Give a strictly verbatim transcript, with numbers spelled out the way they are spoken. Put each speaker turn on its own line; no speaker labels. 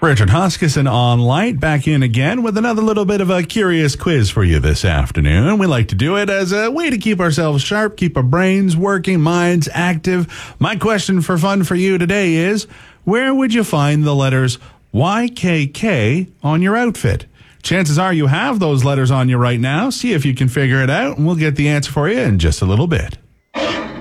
Richard Huskisson on Light, back in again with another little bit of a curious quiz for you this afternoon. We like to do it as a way to keep ourselves sharp, keep our brains working, minds active. My question for fun for you today is, where would you find the letters Y K K on your outfit? Chances are you have those letters on you right now. See if you can figure it out, and we'll get the answer for you in just a little bit.